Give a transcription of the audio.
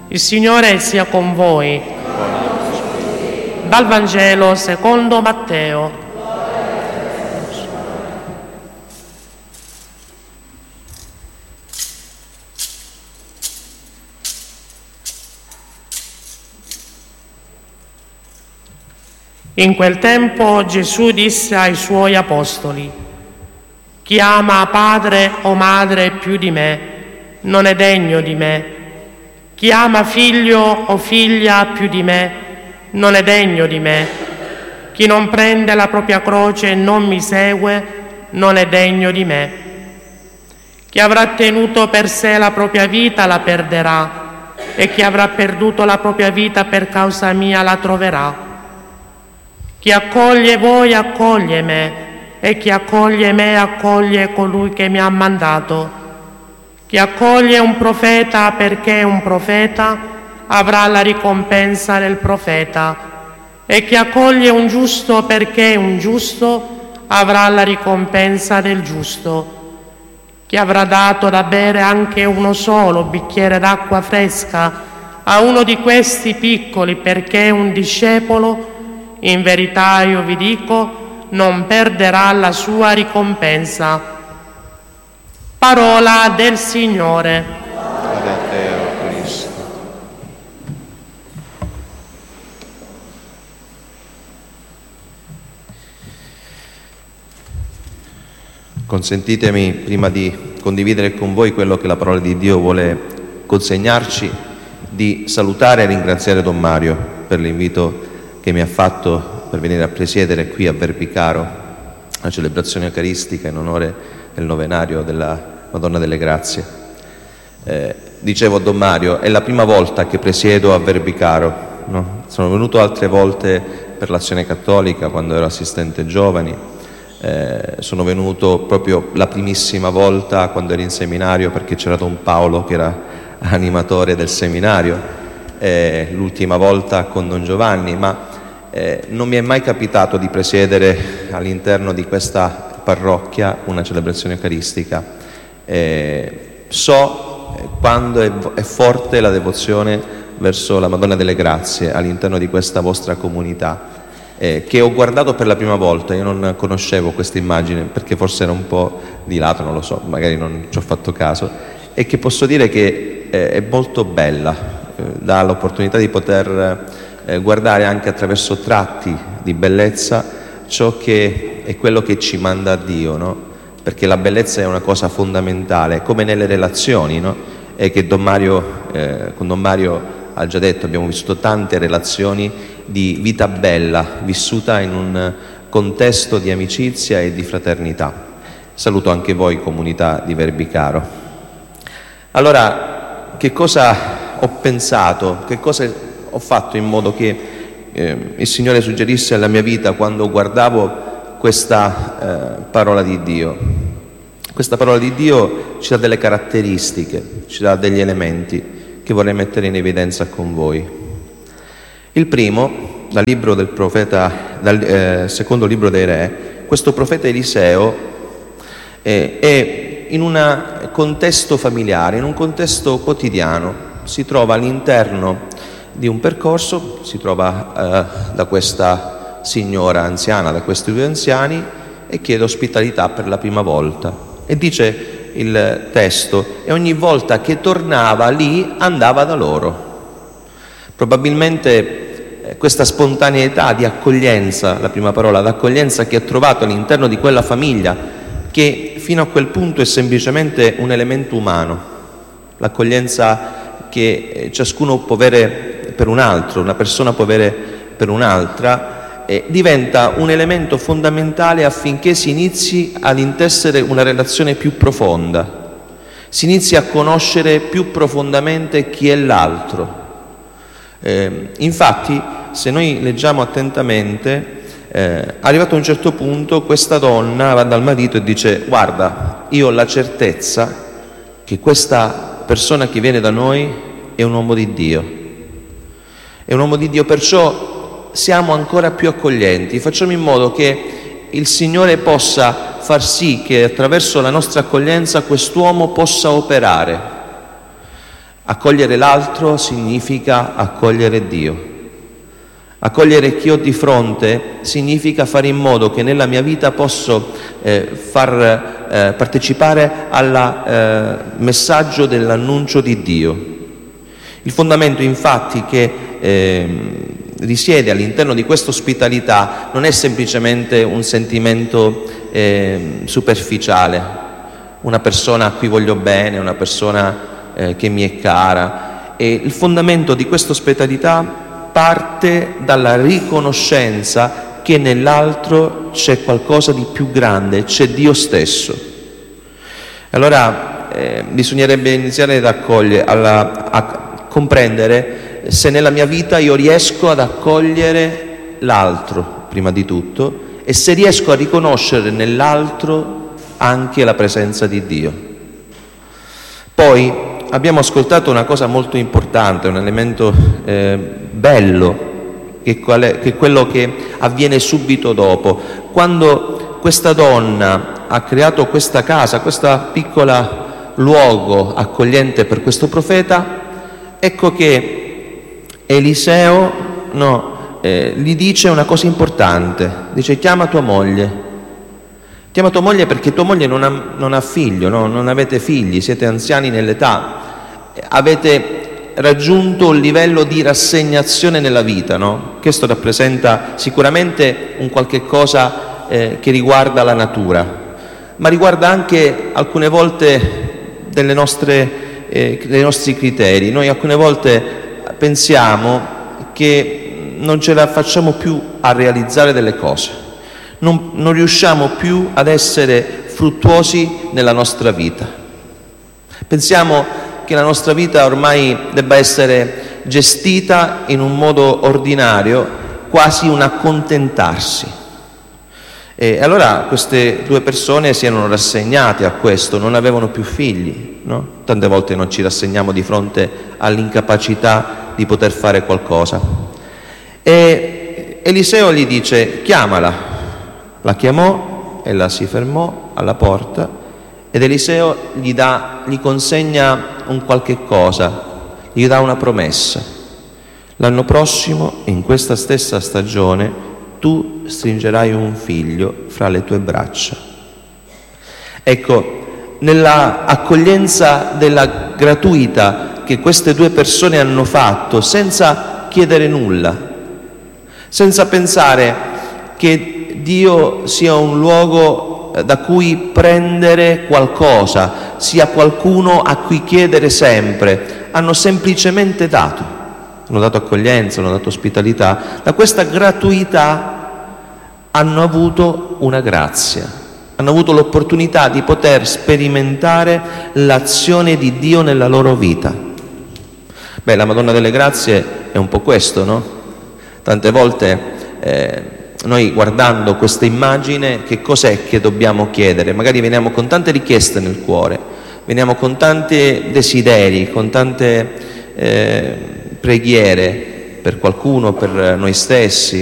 Il Signore sia con voi. Dal Vangelo secondo Matteo. In quel tempo Gesù disse ai suoi apostoli: chi ama padre o madre più di me non è degno di me. Chi ama figlio o figlia più di me non è degno di me. Chi non prende la propria croce e non mi segue non è degno di me. Chi avrà tenuto per sé la propria vita la perderà, e chi avrà perduto la propria vita per causa mia la troverà. Chi accoglie voi accoglie me, e chi accoglie me accoglie colui che mi ha mandato. Chi accoglie un profeta perché è un profeta avrà la ricompensa del profeta, e chi accoglie un giusto perché è un giusto avrà la ricompensa del giusto. Chi avrà dato da bere anche uno solo bicchiere d'acqua fresca a uno di questi piccoli perché è un discepolo, in verità io vi dico, non perderà la sua ricompensa. Parola del Signore. Lode a te, o Cristo. Consentitemi, prima di condividere con voi quello che la parola di Dio vuole consegnarci, di salutare e ringraziare Don Mario per l'invito che mi ha fatto per venire a presiedere qui a Verbicaro la celebrazione eucaristica in onore del novenario della Madonna delle Grazie. Dicevo a Don Mario, è la prima volta che presiedo a Verbicaro, no? Sono venuto altre volte per l'Azione Cattolica quando ero assistente giovani, sono venuto proprio la primissima volta quando ero in seminario perché c'era Don Paolo che era animatore del seminario, l'ultima volta con Don Giovanni, ma non mi è mai capitato di presiedere all'interno di questa parrocchia una celebrazione eucaristica. So quando è forte la devozione verso la Madonna delle Grazie all'interno di questa vostra comunità, che ho guardato per la prima volta. Io non conoscevo questa immagine perché forse era un po' di lato, non lo so, magari non ci ho fatto caso, e che posso dire che è molto bella. Dà l'opportunità di poter guardare anche attraverso tratti di bellezza ciò che è quello che ci manda Dio, no? Perché la bellezza è una cosa fondamentale, come nelle relazioni, no? E che con Don Mario ha già detto, abbiamo vissuto tante relazioni di vita bella, vissuta in un contesto di amicizia e di fraternità. Saluto anche voi, comunità di Verbicaro. Allora, che cosa ho pensato, che cosa ho fatto in modo che il Signore suggerisse alla mia vita quando guardavo questa parola di Dio? Questa parola di Dio ci dà delle caratteristiche, ci dà degli elementi che vorrei mettere in evidenza con voi. Il primo, dal secondo libro dei Re, questo profeta Eliseo è in un contesto familiare, in un contesto quotidiano. Si trova all'interno di un percorso, si trova da questa signora anziana, da questi due anziani, e chiede ospitalità per la prima volta. E dice il testo, e ogni volta che tornava lì andava da loro. Probabilmente questa spontaneità di accoglienza, la prima parola, d'accoglienza che ha trovato all'interno di quella famiglia, che fino a quel punto è semplicemente un elemento umano, l'accoglienza che ciascuno può avere per un altro, una persona può avere per un'altra, diventa un elemento fondamentale affinché si inizi ad intessere una relazione più profonda, si inizi a conoscere più profondamente chi è l'altro. Infatti, se noi leggiamo attentamente, arrivato a un certo punto, questa donna va dal marito e dice: guarda, io ho la certezza che questa persona che viene da noi è un uomo di Dio, è un uomo di Dio, perciò siamo ancora più accoglienti, facciamo in modo che il Signore possa far sì che attraverso la nostra accoglienza quest'uomo possa operare. Accogliere l'altro significa accogliere Dio. Accogliere chi ho di fronte significa fare in modo che nella mia vita posso far partecipare al messaggio dell'annuncio di Dio. Il fondamento infatti che risiede all'interno di questa ospitalità non è semplicemente un sentimento superficiale, una persona a cui voglio bene, una persona che mi è cara. E il fondamento di questa ospitalità parte dalla riconoscenza che nell'altro c'è qualcosa di più grande, c'è Dio stesso. Allora bisognerebbe iniziare ad a comprendere se nella mia vita io riesco ad accogliere l'altro, prima di tutto, e se riesco a riconoscere nell'altro anche la presenza di Dio. Poi abbiamo ascoltato una cosa molto importante, un elemento bello, che è quello che avviene subito dopo. Quando questa donna ha creato questa casa, questo piccolo luogo accogliente per questo profeta, ecco che Eliseo gli dice una cosa importante, dice: chiama tua moglie. Chiama tua moglie perché tua moglie non ha figlio, no? Non avete figli, siete anziani nell'età, avete raggiunto un livello di rassegnazione nella vita, no? Questo rappresenta sicuramente un qualche cosa che riguarda la natura, ma riguarda anche alcune volte dei nostri criteri. Noi alcune volte pensiamo che non ce la facciamo più a realizzare delle cose, non riusciamo più ad essere fruttuosi nella nostra vita. Pensiamo che la nostra vita ormai debba essere gestita in un modo ordinario, quasi un accontentarsi. E allora queste due persone si erano rassegnate a questo, non avevano più figli, no? Tante volte non ci rassegniamo di fronte all'incapacità di poter fare qualcosa. E Eliseo gli dice: chiamala. La chiamò, ella si fermò alla porta ed Eliseo gli consegna un qualche cosa, gli dà una promessa: l'anno prossimo, in questa stessa stagione, tu stringerai un figlio fra le tue braccia. Ecco, nella accoglienza della gratuita che queste due persone hanno fatto, senza chiedere nulla, senza pensare che Dio sia un luogo da cui prendere qualcosa, sia qualcuno a cui chiedere sempre, hanno semplicemente dato, hanno dato accoglienza, hanno dato ospitalità. Da questa gratuità hanno avuto una grazia, hanno avuto l'opportunità di poter sperimentare l'azione di Dio nella loro vita. Beh, la Madonna delle Grazie è un po' questo, no? Tante volte noi, guardando questa immagine, che cos'è che dobbiamo chiedere? Magari veniamo con tante richieste nel cuore, veniamo con tanti desideri, con tante preghiere per qualcuno, per noi stessi,